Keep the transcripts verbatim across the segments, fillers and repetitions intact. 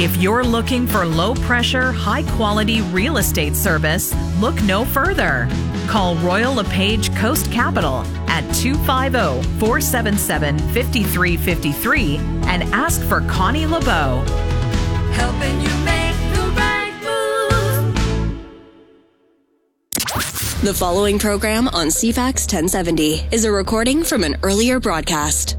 If you're looking for low-pressure, high-quality real estate service, look no further. Call Royal LePage Coast Capital at two five zero, four seven seven, five three five three and ask for Connie LeBeau. Helping you make the right move. The following program on C FAX ten seventy is a recording from an earlier broadcast.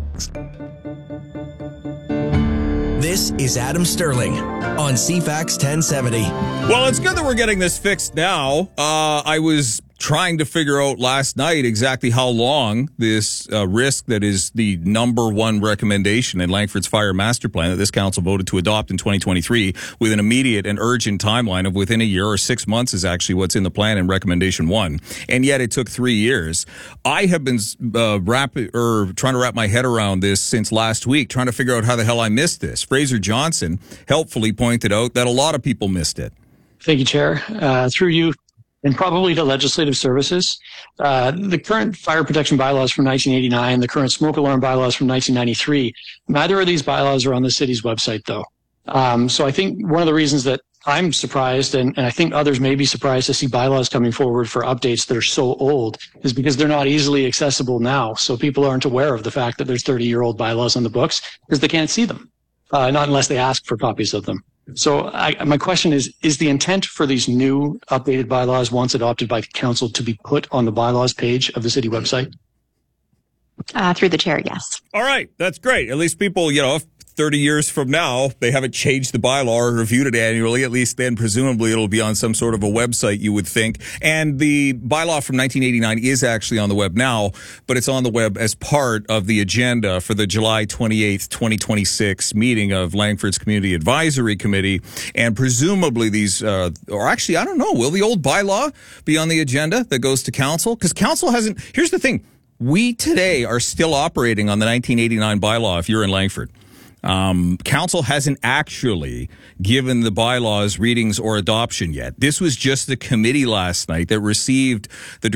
This is Adam Sterling on C FAX ten seventy. Well, it's good that we're getting this fixed now. Uh, I was trying to figure out last night exactly how long this uh, risk that is the number one recommendation in Langford's Fire Master Plan that this council voted to adopt in twenty twenty-three with an immediate and urgent timeline of within a year or six months is actually what's in the plan in recommendation one. And yet it took three years. I have been uh, wrap, or trying to wrap my head around this since last week, trying to figure out how the hell I missed this. Fraser Johnson helpfully pointed out that a lot of people missed it. Thank you, Chair. Uh, through you, and probably to Legislative Services. Uh, the current fire protection bylaws from nineteen eighty-nine, the current smoke alarm bylaws from nineteen ninety-three, neither of these bylaws are on the city's website, though. Um, so I think one of the reasons that I'm surprised, and, and I think others may be surprised to see bylaws coming forward for updates that are so old, is because they're not easily accessible now. So people aren't aware of the fact that there's thirty-year-old bylaws on the books because they can't see them, uh, not unless they ask for copies of them. So I, my question is, is the intent for these new updated bylaws, once adopted by the council, to be put on the bylaws page of the city website? Uh, through the chair, yes. All right. That's great. At least people, you know, if thirty years from now, they haven't changed the bylaw or reviewed it annually, at least then presumably it'll be on some sort of a website, you would think. And the bylaw from nineteen eighty-nine is actually on the web now, but it's on the web as part of the agenda for the July twenty-eighth, twenty twenty-six meeting of Langford's Community Advisory Committee. And presumably these, uh, or actually, I don't know, will the old bylaw be on the agenda that goes to council? Because council hasn't, here's the thing, we today are still operating on the nineteen eighty-nine bylaw if you're in Langford. Um, council hasn't actually given the bylaws readings or adoption yet. This was just the committee last night that received the